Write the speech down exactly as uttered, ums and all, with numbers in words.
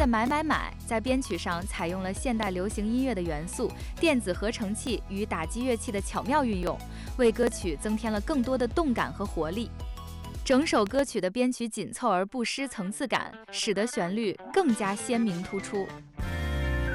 的买买买在编曲上采用了现代流行音乐的元素、电子合成器与打击乐器的巧妙运用，为歌曲增添了更多的动感和活力。整首歌曲的编曲紧凑而不失层次感，使得旋律更加鲜明突出。